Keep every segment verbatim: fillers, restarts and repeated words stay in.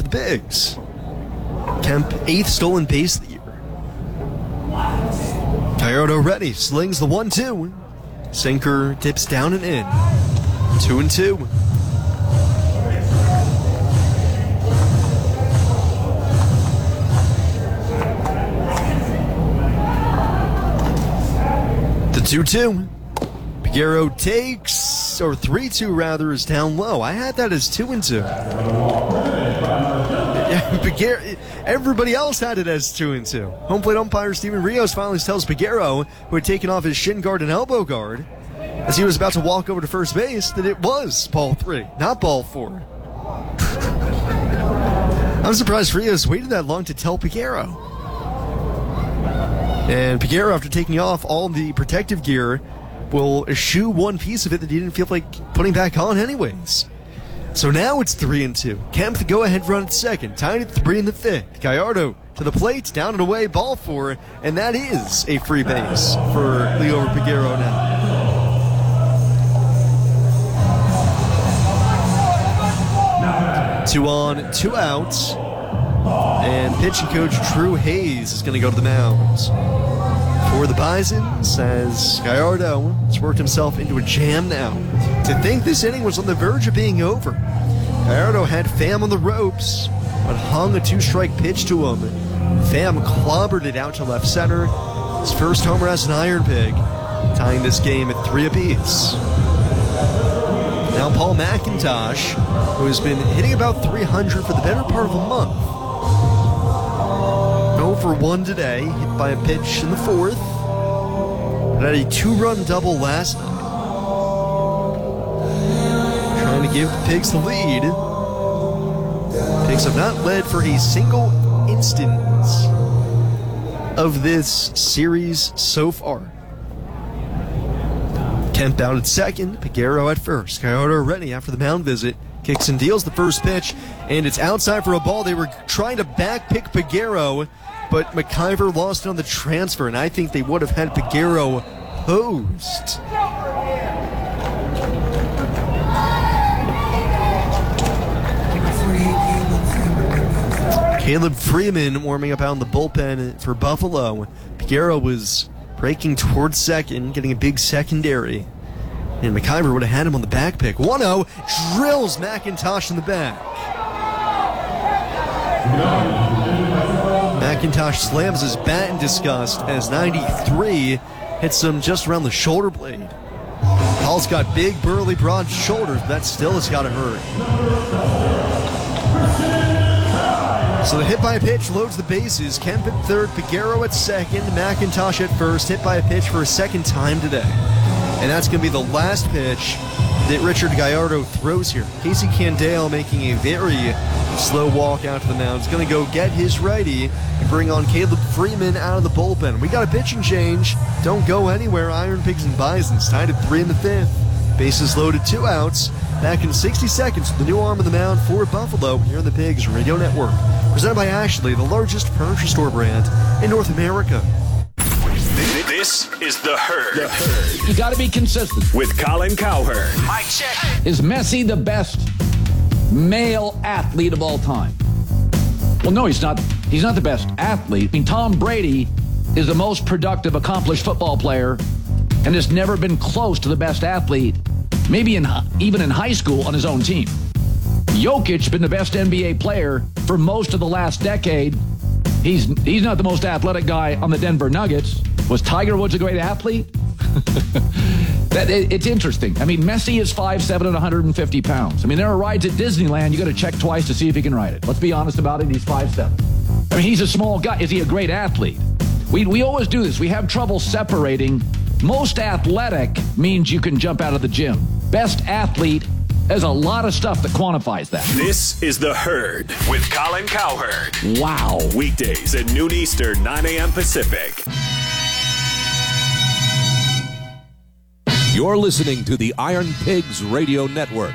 the Bigs. Kemp, eighth stolen base of the year. Gallardo ready, slings the one two. Sinker dips down and in. Two and two. The two two. Peguero takes, or three two rather, is down low. I had that as two and two. Peguero, everybody else had it as two and two. Home plate umpire Steven Rios finally tells Peguero, who had taken off his shin guard and elbow guard, as he was about to walk over to first base, that it was ball three, not ball four. I'm surprised Rios waited that long to tell Peguero. And Peguero, after taking off all the protective gear, will eschew one piece of it that he didn't feel like putting back on anyways. So now it's three and two. Kemp the go-ahead run at second, tied at three in the fifth. Gallardo to the plate, down and away, ball four, and that is a free base for Liover Peguero now. Two on, two outs, and pitching coach Drew Hayes is going to go to the mound. For the Bisons, as Gallardo has worked himself into a jam now. To think this inning was on the verge of being over. Gallardo had Pham on the ropes, but hung a two-strike pitch to him. Pham clobbered it out to left center. His first homer as an Iron Pig, tying this game at three apiece. Now Paul McIntosh, who has been hitting about three hundred for the better part of a month. oh for one today, hit by a pitch in the fourth. But had a two-run double last night. Trying to give the Pigs the lead. Pigs have not led for a single instance of this series so far. Kemp out at second, Peguero at first. Gallardo ready after the mound visit. Kicks and deals the first pitch, and it's outside for a ball. They were trying to backpick Peguero, but McIver lost it on the transfer, and I think they would have had Peguero posed. Caleb Freeman warming up out in the bullpen for Buffalo. Peguero was breaking towards second, getting a big secondary. And McIver would have had him on the back pick. one oh, drills McIntosh in the back. McIntosh slams his bat in disgust as ninety-three hits him just around the shoulder blade. Paul's got big, burly, broad shoulders, but that still has got to hurt. So the hit by a pitch loads the bases. Kemp at third, Peguero at second, McIntosh at first, hit by a pitch for a second time today. And that's going to be the last pitch that Richard Gallardo throws here. Casey Candale making a very slow walk out to the mound. He's going to go get his righty and bring on Caleb Freeman out of the bullpen. We got a pitching change. Don't go anywhere. Iron Pigs and Bisons tied at three in the fifth. Bases loaded, two outs. Back in sixty seconds with the new arm of the mound for Buffalo here on the Pigs Radio Network. Presented by Ashley, the largest furniture store brand in North America. This is The Herd. The Herd. You got to be consistent. With Colin Cowherd. Mic check. Is Messi the best male athlete of all time? Well, no, he's not. He's not the best athlete. I mean, Tom Brady is the most productive, accomplished football player and has never been close to the best athlete, maybe in even in high school on his own team. Jokic been the best N B A player for most of the last decade. He's he's not the most athletic guy on the Denver Nuggets. Was Tiger Woods a great athlete? that it, It's interesting. I mean, Messi is five seven and one hundred fifty pounds. I mean, there are rides at Disneyland you got to check twice to see if he can ride it. Let's be honest about it. He's five seven. I mean, he's a small guy. Is he a great athlete? We we always do this. We have trouble separating. Most athletic means you can jump out of the gym. Best athlete, there's a lot of stuff that quantifies that. This is The Herd with Colin Cowherd. Wow. Weekdays at noon Eastern, nine a.m. Pacific. You're listening to the Iron Pigs Radio Network.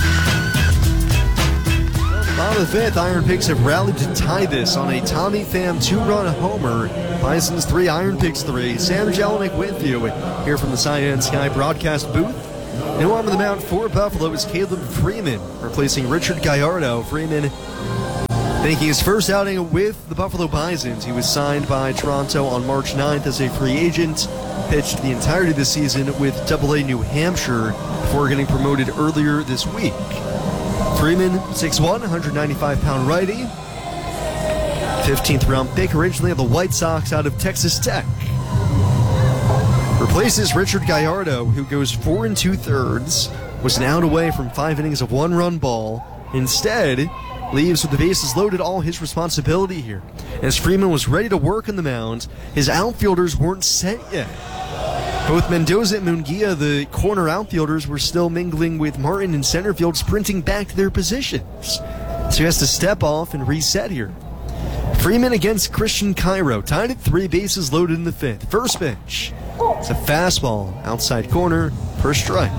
Bottom of the fifth, Iron Pigs have rallied to tie this on a Tommy Pham two-run homer. Bisons three, Iron Pigs three. Sam Jelinek with you here from the Cyan Sky broadcast booth. New arm of the mound for Buffalo is Caleb Freeman, replacing Richard Gallardo. Freeman Making his first outing with the Buffalo Bisons, he was signed by Toronto on March ninth as a free agent, pitched the entirety of the season with double A New Hampshire before getting promoted earlier this week. Freeman, six one, one ninety-five pound righty, fifteenth round pick originally of the White Sox out of Texas Tech. Replaces Richard Gallardo, who goes four and two thirds, was an out away from five innings of one-run ball. Instead, leaves with the bases loaded, all his responsibility here. As Freeman was ready to work on the mound, his outfielders weren't set yet. Both Mendoza and Munguia, the corner outfielders, were still mingling with Martin in center field, sprinting back to their positions. So he has to step off and reset here. Freeman against Christian Cairo, tied at three, bases loaded in the fifth. First pitch. It's a fastball, outside corner, for a strike.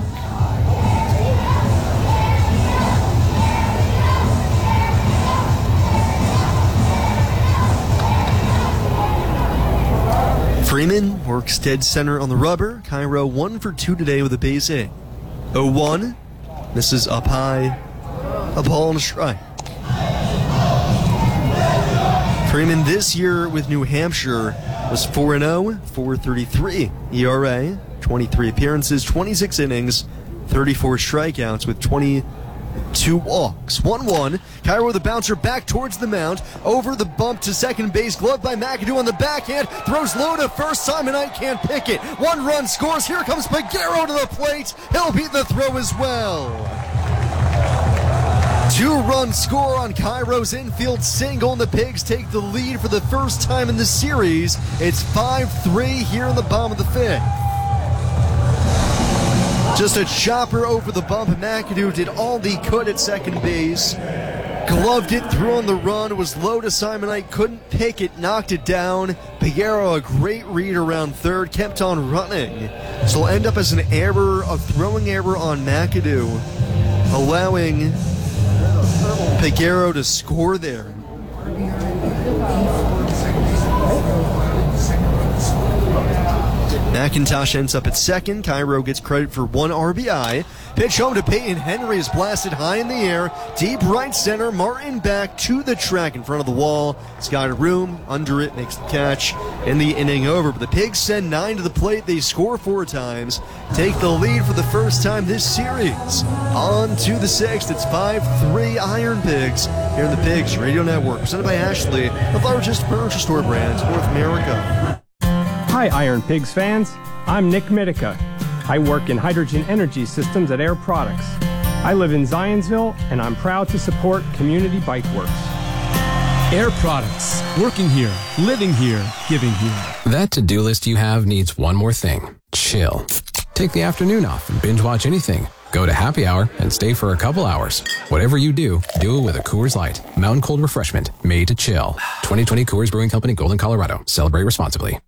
Freeman works dead center on the rubber. Cairo one for two today with a base hit. oh one. This is up high. A ball and a strike. Freeman this year with New Hampshire was four and oh, four thirty-three E R A, twenty-three appearances, twenty-six innings, thirty-four strikeouts with twenty-two walks. one one. Cairo with a bouncer back towards the mound. Over the bump to second base. Gloved by McAdoo on the backhand. Throws low to first. Simon Knight can't pick it. One run scores. Here comes Peguero to the plate. He'll beat the throw as well. Two-run score on Cairo's infield single, and the Pigs take the lead for the first time in the series. It's five three here in the bottom of the fifth. Just a chopper over the bump. McAdoo did all he could at second base. Gloved it, threw on the run, was low to Simon Knight, couldn't pick it, knocked it down. Peguero, a great read around third, kept on running. So it'll end up as an error, a throwing error on McAdoo, allowing Peguero to score there. McIntosh ends up at second. Cairo gets credit for one R B I. Pitch home to Peyton Henry is blasted high in the air. Deep right center. Martin back to the track in front of the wall. He's got a room under it, makes the catch, and the inning over. But the Pigs send nine to the plate. They score four times. Take the lead for the first time this series. On to the sixth. It's five three Iron Pigs here in the Pigs Radio Network. Presented by Ashley, the largest furniture store brand in North America. Hi, Iron Pigs fans. I'm Nick Mitica. I work in hydrogen energy systems at Air Products. I live in Zionsville, and I'm proud to support Community Bike Works. Air Products. Working here, living here, giving here. That to-do list you have needs one more thing. Chill. Take the afternoon off and binge watch anything. Go to happy hour and stay for a couple hours. Whatever you do, do it with a Coors Light. Mountain cold refreshment made to chill. twenty twenty Coors Brewing Company, Golden, Colorado. Celebrate responsibly.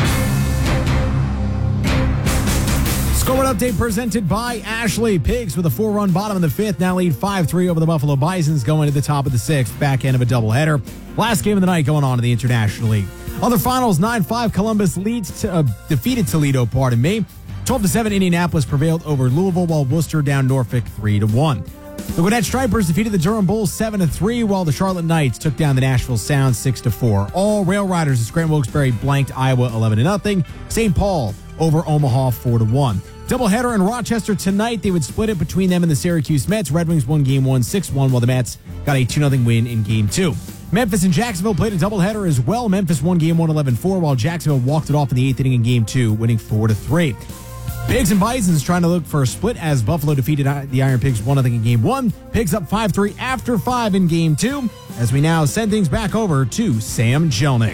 Score update presented by Ashley. Pigs with a four-run bottom in the fifth now lead five three over the Buffalo Bisons going to the top of the sixth, back end of a doubleheader. Last game of the night going on in the International League. Other finals, nine five Columbus leads to, uh, defeated Toledo, pardon me. twelve to seven Indianapolis prevailed over Louisville, while Worcester down Norfolk three to one. The Gwinnett Stripers defeated the Durham Bulls seven to three, while the Charlotte Knights took down the Nashville Sound six to four. All Rail Riders of Scranton Wilkes-Barre blanked Iowa eleven to nothing. Saint Paul over Omaha four to one. Doubleheader in Rochester tonight. They would split it between them and the Syracuse Mets. Red Wings won game one six one, while the Mets got a two nothing win in game two. Memphis and Jacksonville played a doubleheader as well. Memphis won game one eleven four, while Jacksonville walked it off in the eighth inning in game two, winning four to three. Pigs and Bisons trying to look for a split as Buffalo defeated the Iron Pigs one nothing in game one. Pigs up five three after five in game two, as we now send things back over to Sam Jelnick.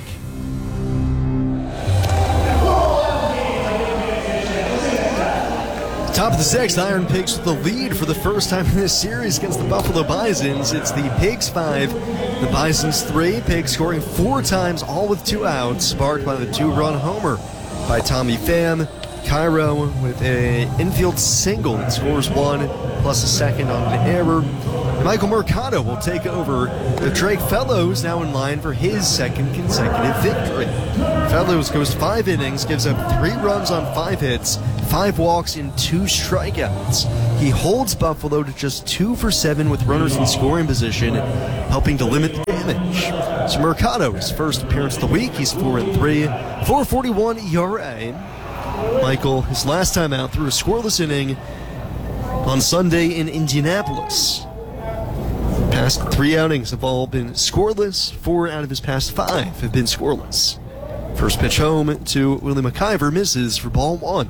Top of the sixth, Iron Pigs with the lead for the first time in this series against the Buffalo Bisons. It's the Pigs five, the Bisons three. Pigs scoring four times, all with two outs, sparked by the two-run homer by Tommy Pham. Cairo with an infield single that scores one, plus a second on an error. Michael Mercado will take over. The Drake Fellows now in line for his second consecutive victory. Fellows goes five innings, gives up three runs on five hits, five walks, and two strikeouts. He holds Buffalo to just two for seven with runners in scoring position, helping to limit the damage. So Mercado, his first appearance of the week, he's four and three, four forty-one E R A. Michael, his last time out, threw a scoreless inning on Sunday in Indianapolis. Past three outings have all been scoreless. Four out of his past five have been scoreless. First pitch home to Willie McIver, misses for ball one.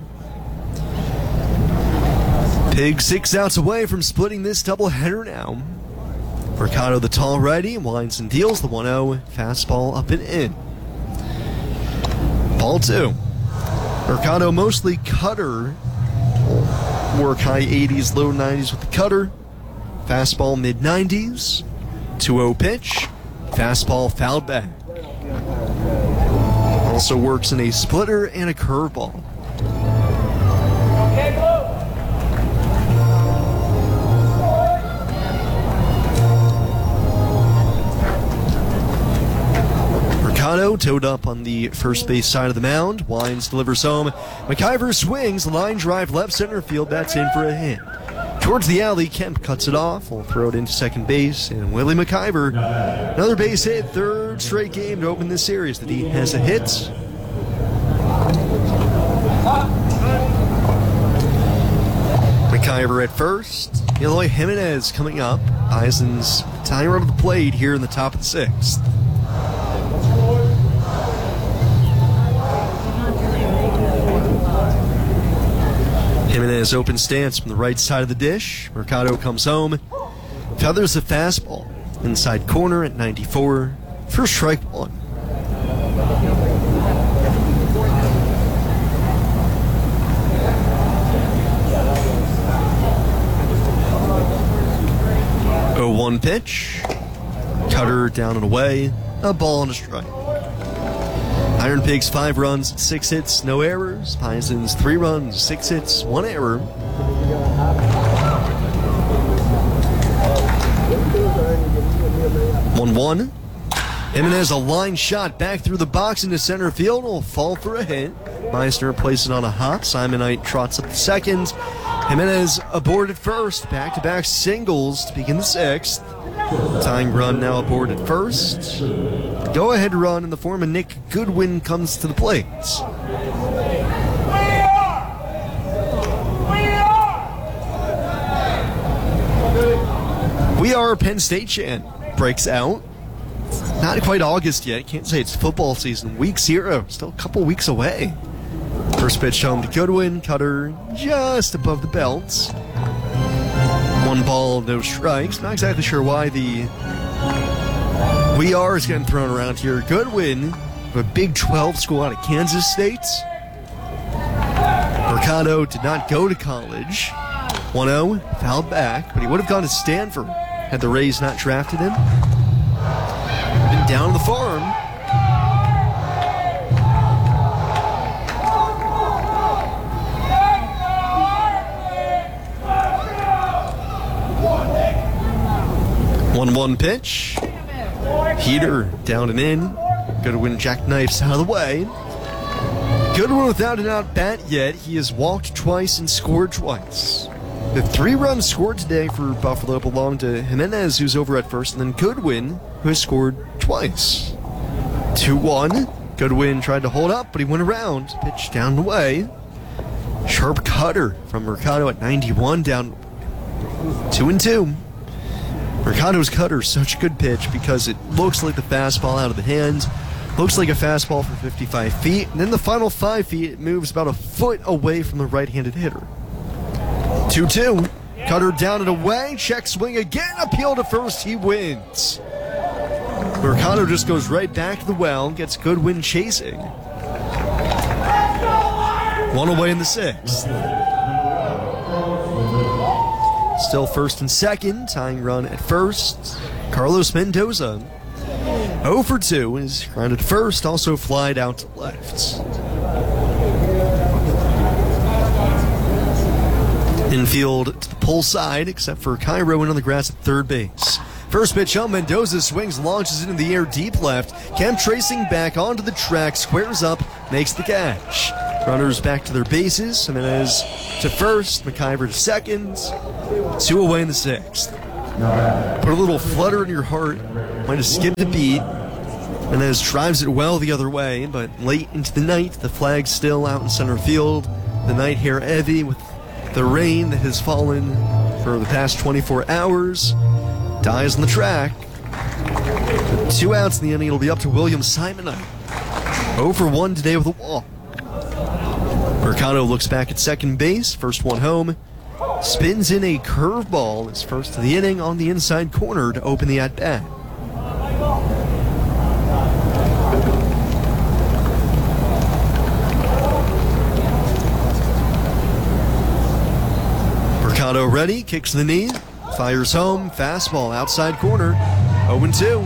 Pig six outs away from splitting this doubleheader now. Mercado, the tall righty, winds and deals the one oh. Fastball up and in. Ball two. Mercado mostly cutter. Work high eighties, low nineties with the cutter. Fastball mid nineties. two oh pitch. Fastball fouled back. Also works in a splitter and a curveball. Mercado towed up on the first base side of the mound. Winds, delivers home. McIver swings, line drive left center field. That's in for a hit. Towards the alley, Kemp cuts it off. Will throw it into second base. And Willie McIver, another base hit. Third straight game to open this series that he has a hit. McIver at first. Eloy Jimenez coming up. Bison's tying run of the plate here in the top of the sixth. Jimenez open stance from the right side of the dish. Mercado comes home. Feathers a fastball. Inside corner at ninety-four. First strike one. oh one pitch. Cutter down and away. A ball and a strike. Iron Pigs, five runs, six hits, no errors. Bison's, three runs, six hits, one error. one one. Jimenez, a line shot back through the box into center field. Will fall for a hit. Meissner places it on a hop. Simonite trots up the second. Jimenez aboard at first. Back-to-back singles to begin the sixth. Tying run now aboard at first. Go-ahead run in the form of Nick Goodwin comes to the plate. We Are Penn State chant breaks out. Not quite August yet. Can't say it's football season. Week zero. Still a couple weeks away. First pitch home to Goodwin. Cutter just above the belt. One ball, no strikes. Not exactly sure why the We Are is getting thrown around here. Goodwin, a Big twelve school out of Kansas State. Mercado did not go to college. one oh, fouled back, but he would have gone to Stanford had the Rays not drafted him. Been down the farm. one one pitch. Heater down and in. Goodwin jackknifes out of the way. Goodwin without an out bat yet. He has walked twice and scored twice. The three runs scored today for Buffalo belong to Jimenez, who's over at first, and then Goodwin, who has scored twice. two one. Goodwin tried to hold up, but he went around. Pitch down and away. Sharp cutter from Mercado at ninety-one, down two and two. Mercado's cutter is such a good pitch because it looks like the fastball out of the hand, looks like a fastball for fifty-five feet, and then the final five feet it moves about a foot away from the right-handed hitter. two two. Cutter down and away, check swing again, appeal to first, he wins. Mercado just goes right back to the well, gets Goodwin chasing. One away in the sixth. Still first and second, tying run at first. Carlos Mendoza, oh for two, is grounded first, also flied out to left. Infield to the pull side, except for Cairo in on the grass at third base. First pitch home, Mendoza swings, launches into the air deep left. Kemp tracing back onto the track, squares up, makes the catch. Runners back to their bases. Jimenez to first, McIver to second. Two away in the sixth. put a little flutter in your heart, might have skipped a beat, and then drives it well the other way. But late into the night, the flag's still out in center field. The night here heavy with the rain that has fallen for the past twenty-four hours. Dies on the track. With two outs in the inning, it'll be up to William Simonite. oh for one today with a walk. Mercado looks back at second base, first one home. Spins in a curveball, his first of the inning on the inside corner to open the at-bat. Mercado ready, kicks the knee, fires home, fastball outside corner, oh and two.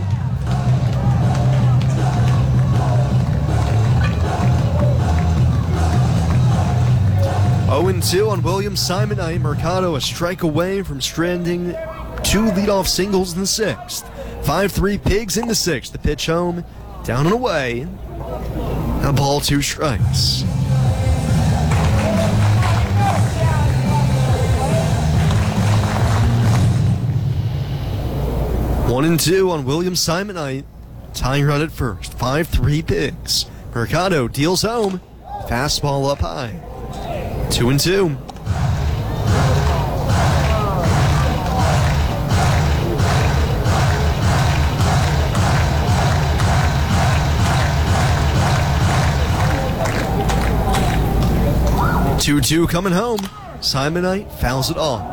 oh and two on William Simonite. Mercado a strike away from stranding two leadoff singles in the sixth. five three Pigs in the sixth. The pitch home, down and away. A ball, two strikes. One and two on William Simonite. Tying run at first. five three Pigs. Mercado deals home. Fastball up high. Two and two. two two coming home. Simonite fouls it off.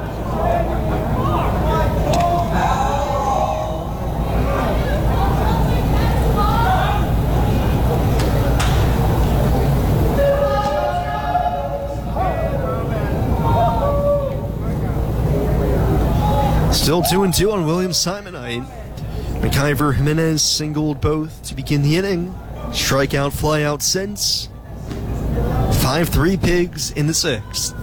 Still two and two on William Simonite. McIver Jimenez singled both to begin the inning. Strikeout, flyout since. five three Pigs in the sixth.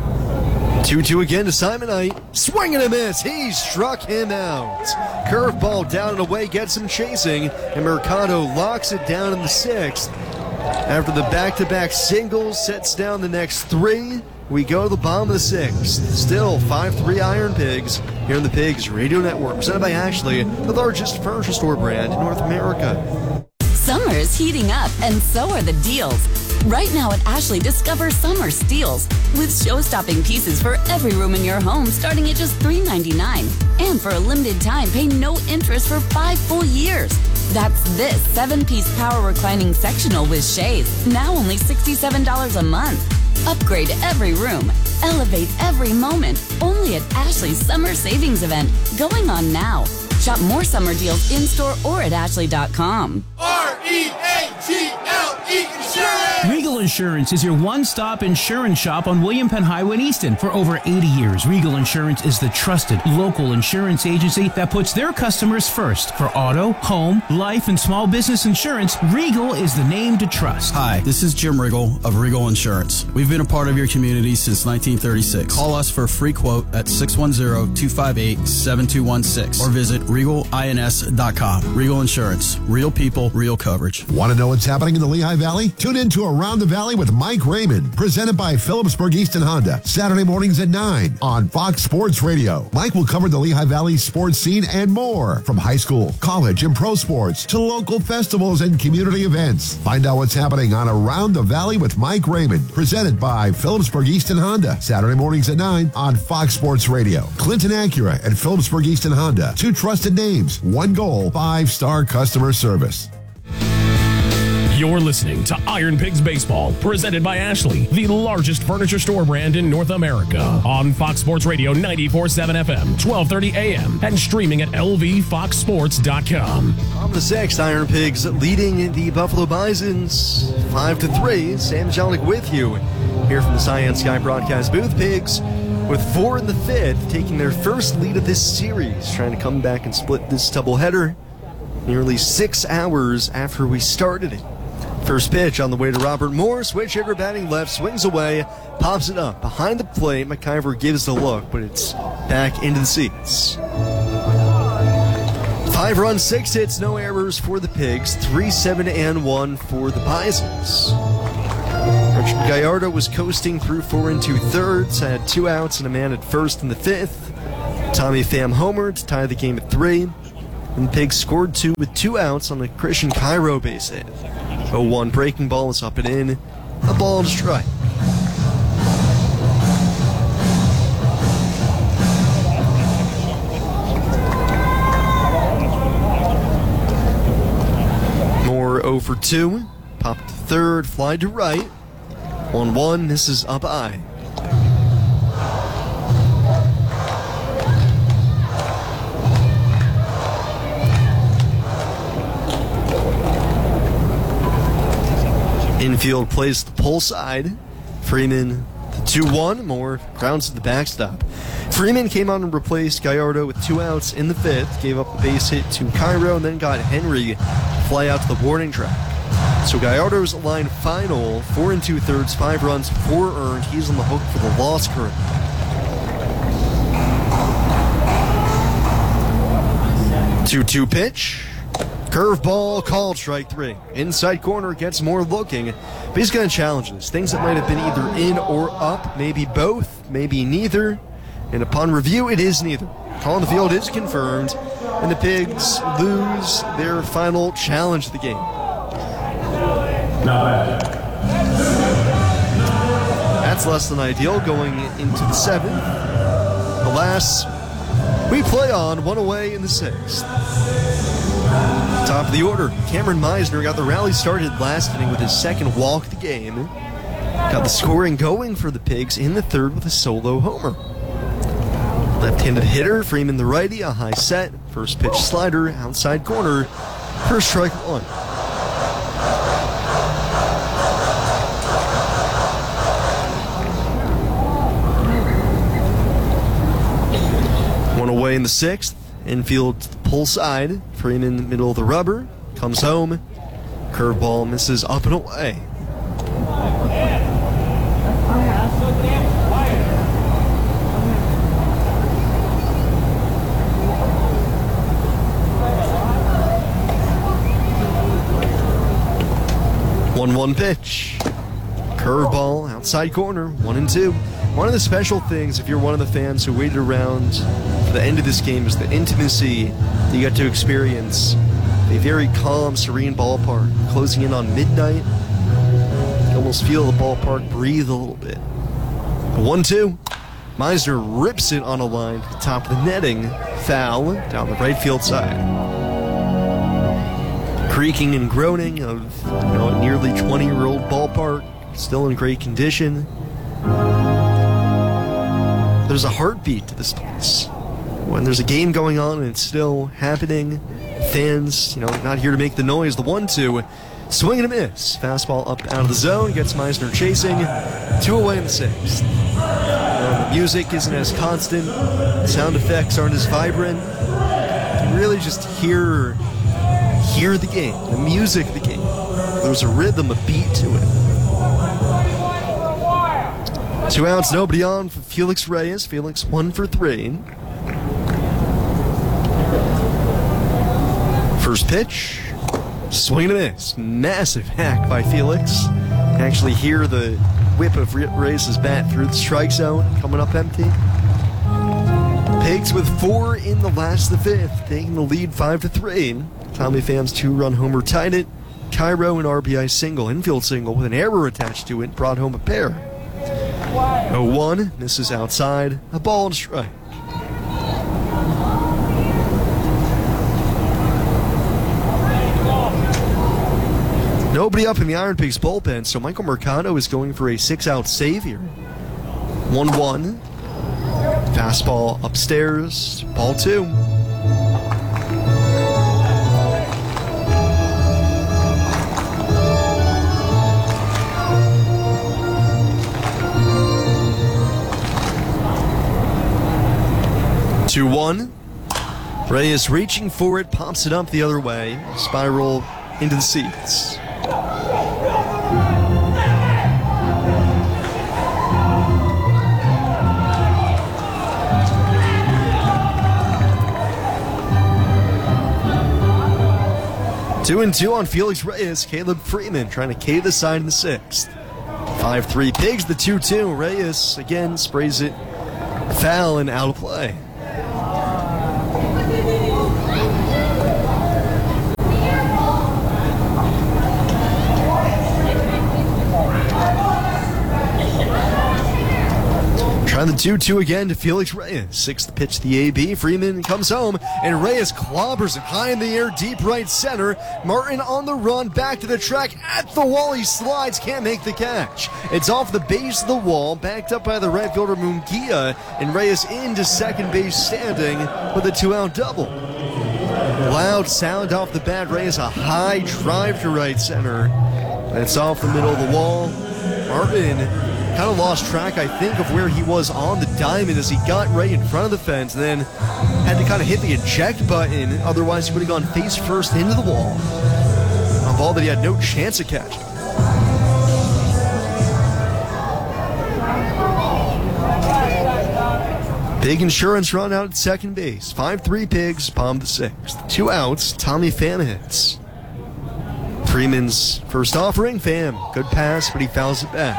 two two again to Simonite. Swing and a miss. He struck him out. Curveball down and away, gets him chasing, and Mercado locks it down in the sixth. After the back-to-back singles, sets down the next three. We go to the bottom of the sixth. Still five three Iron Pigs here on the Pigs Radio Network. Presented by Ashley, the largest furniture store brand in North America. Summer's heating up, and so are the deals. Right now at Ashley, discover summer steals with show-stopping pieces for every room in your home starting at just three ninety-nine. And for a limited time, pay no interest for five full years. That's this seven-piece power reclining sectional with shades, now only sixty-seven dollars a month. Upgrade every room, elevate every moment, only at Ashley's Summer Savings Event, going on now. Shop more summer deals in-store or at ashley dot com. R E A G L E Insurance! Regal Insurance is your one-stop insurance shop on William Penn Highway in Easton. For over eighty years, Regal Insurance is the trusted local insurance agency that puts their customers first. For auto, home, life, and small business insurance, Regal is the name to trust. Hi, this is Jim Riggle of Regal Insurance. We've been a part of your community since nineteen thirty-six. Call us for a free quote at six one zero, two five eight, seven two one six or visit regal ins dot com. Regal Insurance. Real people, real coverage. Want to know what's happening in the Lehigh Valley? Tune in to Around the Valley with Mike Raymond, presented by Phillipsburg Easton Honda, Saturday mornings at nine on Fox Sports Radio. Mike will cover the Lehigh Valley sports scene and more, from high school, college, and pro sports to local festivals and community events. Find out what's happening on Around the Valley with Mike Raymond, presented by Phillipsburg Easton Honda, Saturday mornings at nine on Fox Sports Radio. Clinton Acura and Phillipsburg Easton Honda, two trusted names, one goal, five-star customer service. You're listening to Iron Pigs Baseball, presented by Ashley, the largest furniture store brand in North America. On Fox Sports Radio ninety-four point seven F M, twelve thirty A M, and streaming at L V fox sports dot com. On the sixth, Iron Pigs leading the Buffalo Bisons five to three. Sam Jelinek with you here from the Cyan Sky broadcast booth. Pigs with four in the fifth, taking their first lead of this series, trying to come back and split this doubleheader nearly six hours after we started it. First pitch on the way to Robert Moore. Switch hitter batting left, swings away, pops it up behind the plate. McIver gives the look, but it's back into the seats. Five runs, six hits, no errors for the Pigs. Three, seven, and one for the Bisons. Richard Gallardo was coasting through four and two thirds, had two outs and a man at first in the fifth. Tommy Pham homer to tie the game at three. And the Pigs scored two with two outs on the Christian Cairo base hit. oh one breaking ball is up and in. A ball and a strike. Moore oh for two. Popped to third, fly to right. one one, this is up high. Infield plays the pull side. Freeman, the two one. Moore grounds to the backstop. Freeman came out and replaced Gallardo with two outs in the fifth. Gave up the base hit to Cairo and then got Henry fly out to the warning track. So Gallardo's line final, four and two thirds, five runs, four earned. He's on the hook for the loss currently. two two pitch. Curveball called, strike three. Inside corner, gets more looking, but he's going to challenge this. Things that might have been either in or up, maybe both, maybe neither. And upon review, it is neither. Call on the field is confirmed, and the Pigs lose their final challenge of the game. That's less than ideal going into the seventh. Alas, we play on, one away in the sixth. Top of the order, Cameron Meisner got the rally started last inning with his second walk of the game. Got the scoring going for the Pigs in the third with a solo homer. Left-handed hitter, Freeman the righty, a high set. First pitch slider, outside corner, first strike one. One away in the sixth. Infield to the pull side. Freeman middle of the rubber. Comes home. Curveball misses up and away. one one pitch. Curveball outside corner. One and two. One of the special things, if you're one of the fans who waited around for the end of this game, is the intimacy that you got to experience. A very calm, serene ballpark, closing in on midnight. You almost feel the ballpark breathe a little bit. one two. Meisner rips it on a line to the top of the netting. Foul down the right field side. Creaking and groaning of you know, a nearly twenty-year-old ballpark, still in great condition. There's a heartbeat to this place. When there's a game going on and it's still happening, fans, you know, not here to make the noise. The one two, swing and a miss. Fastball up out of the zone, gets Meisner chasing. Two away in the sixth. You know, the music isn't as constant. The sound effects aren't as vibrant. You can really just hear, hear the game, the music of the game. There's a rhythm, a beat to it. Two outs, nobody on for Felix Reyes. Felix one for three. First pitch, swing and a miss. Massive hack by Felix. Actually hear the whip of Reyes' bat through the strike zone, coming up empty. Pigs with four in the last of the fifth, taking the lead five to three. Tommy Pham's two-run homer tied it. Cairo an R B I single, infield single with an error attached to it, brought home a pair. oh one, misses outside, a ball and a strike. Nobody up in the Iron Pigs bullpen, so Michael Mercado is going for a six-out save here. one one, fastball upstairs, ball two. two one. Reyes reaching for it, pops it up the other way. Spiral into the seats. Two and two on Felix Reyes. Caleb Freeman trying to K the side in the sixth. five three Pigs, the two two. Reyes again sprays it foul and out of play. On the two two again to Felix Reyes. Sixth pitch to the A B. Freeman comes home, and Reyes clobbers it high in the air, deep right center. Martin on the run, back to the track, at the wall. He slides, can't make the catch. It's off the base of the wall, backed up by the right fielder Munguia, and Reyes into second base standing with a two-out double. Loud sound off the bat. Reyes a high drive to right center. And it's off the middle of the wall. Martin kind of lost track, I think, of where he was on the diamond as he got right in front of the fence and then had to kind of hit the eject button. Otherwise, he would have gone face first into the wall. A ball that he had no chance of catching. Big insurance run out at second base. five three Pigs, bottom of the sixth. Two outs, Tommy Pham hits. Freeman's first offering, Pham. Good pass, but he fouls it back.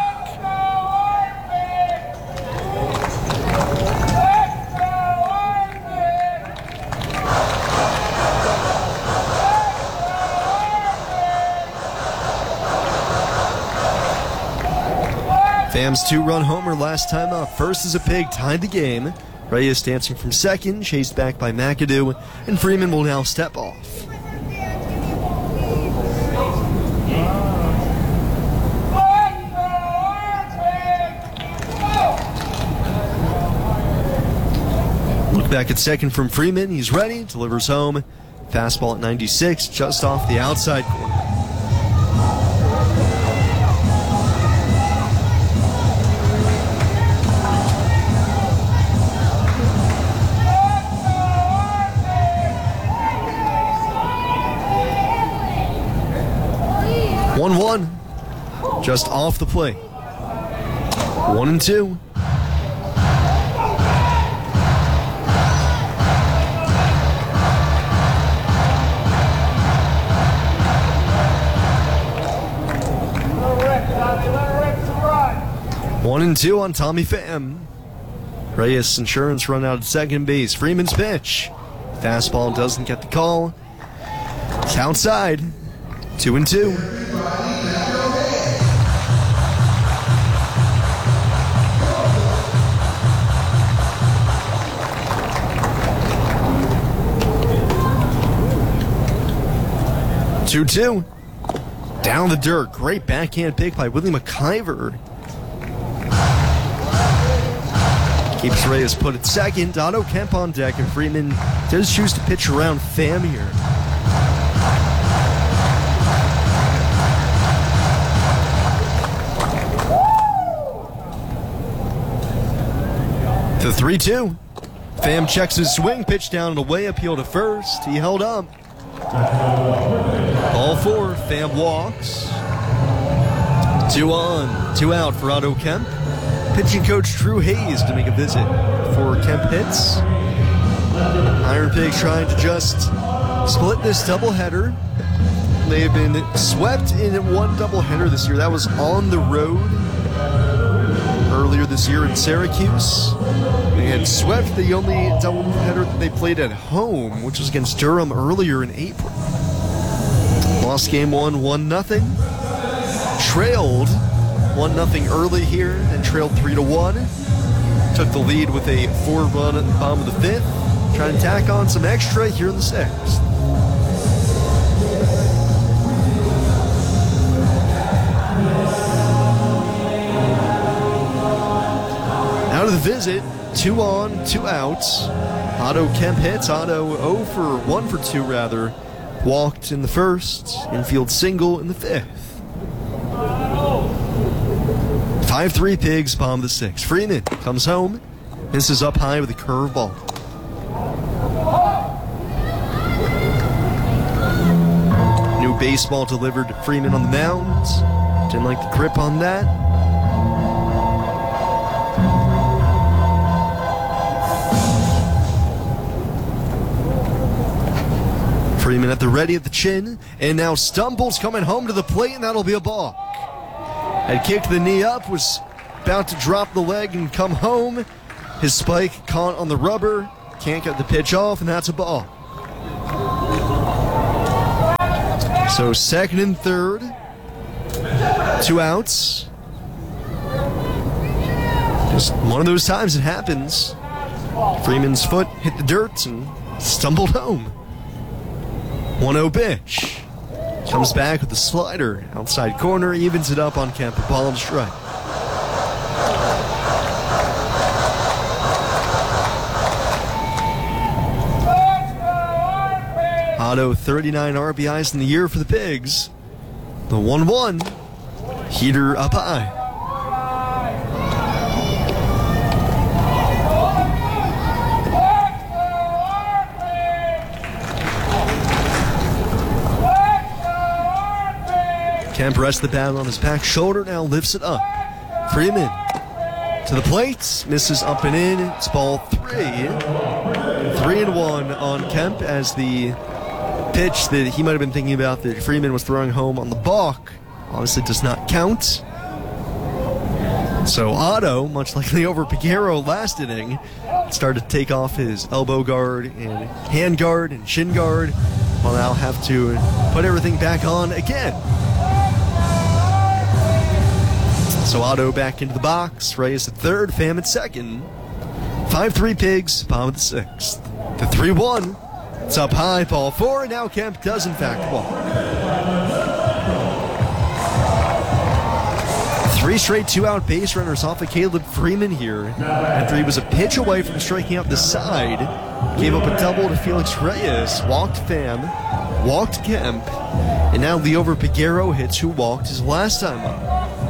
Pham's two-run homer last time up. First is a Pig, tied the game. Reyes dancing from second, chased back by McAdoo, and Freeman will now step off. Look back at second from Freeman. He's ready, delivers home. Fastball at ninety-six, just off the outside corner. one one, just off the plate. One and two. One and two on Tommy Pham. Reyes insurance run out at second base. Freeman's pitch. Fastball doesn't get the call. It's outside. Two and two. two two. Down the dirt. Great backhand pick by Willie McIver. Keeps Reyes put at second. Otto Kemp on deck, and Freeman does choose to pitch around Pham here. The three two. Pham checks his swing, pitch down and away, appeal to first. He held up. Ball four, Pham walks. Two on, two out for Otto Kemp. Pitching coach Drew Hayes to make a visit before Kemp hits. Iron Pigs trying to just split this doubleheader. They have been swept in one doubleheader this year. That was on the road earlier this year in Syracuse. They had swept the only doubleheader that they played at home, which was against Durham earlier in April. Lost game one, one nothing. Trailed one nothing early here, then trailed three to one. Took the lead with a four-run at the bottom of the fifth. Trying to tack on some extra here in the sixth. Out of the visit, two on, two outs. Otto Kemp hits. Otto oh for one for two rather. Walked in the first, infield single in the fifth. five three Pigs, bottom of the sixth. Freeman comes home. Misses up high with a curveball. New baseball delivered to Freeman on the mound. Didn't like the grip on that. Freeman at the ready at the chin, and now stumbles coming home to the plate, and that'll be a balk. Had kicked the knee up, was about to drop the leg and come home. His spike caught on the rubber, can't get the pitch off, and that's a ball. So second and third, two outs. Just one of those times it happens. Freeman's foot hit the dirt and stumbled home. one oh pitch. Comes back with the slider. Outside corner, evens it up on Kemp. Ball and strike. Otto, thirty-nine R B Is in the year for the Pigs. The one one. Heater up high. Kemp rests the bat on his back shoulder, now lifts it up. Freeman to the plate, misses up and in. It's ball three. Three and one on Kemp as the pitch that he might have been thinking about that Freeman was throwing home on the balk obviously does not count. So Otto, much like Liover Peguero last inning, started to take off his elbow guard and hand guard and shin guard. Will now have to put everything back on again. So Otto back into the box. Reyes at third, Pham at second. five three Pigs, bottom of the sixth. The three one. It's up high, ball four, and now Kemp does in fact walk. Three straight two-out base runners off of Caleb Freeman here after he was a pitch away from striking out the side. Gave up a double to Felix Reyes, walked Pham, walked Kemp, and now Liover Peguero hits who walked his last time up.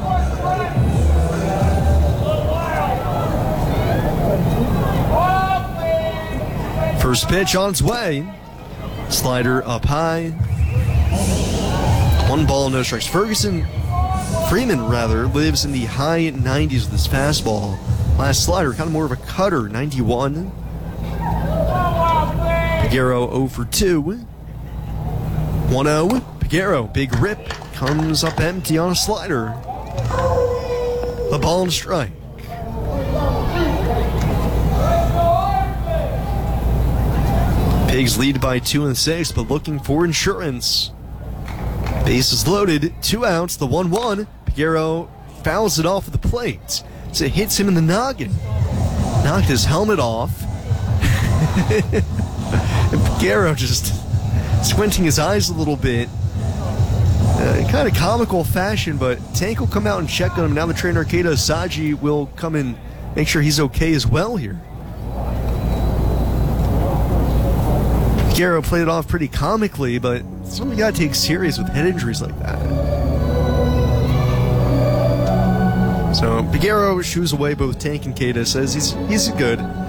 First pitch on its way. Slider up high. One ball, no strikes. Ferguson, Freeman rather, lives in the high nineties with his fastball. Last slider, kind of more of a cutter, ninety-one. Peguero oh for two. one oh. Peguero, big rip, comes up empty on a slider. A ball and strike. Pigs lead by two and six, but looking for insurance. Bases loaded, two outs, the one one. Peguero fouls it off at the plate. So it hits him in the noggin. Knocked his helmet off. And Peguero just squinting his eyes a little bit. Uh, kind of comical fashion, but Tank will come out and check on him. Now the trainer, Keita Asagi, will come and make sure he's okay as well here. Peguero played it off pretty comically, but something you gotta take serious with head injuries like that. So Peguero shoos away both Tank and Keita, says he's he's good.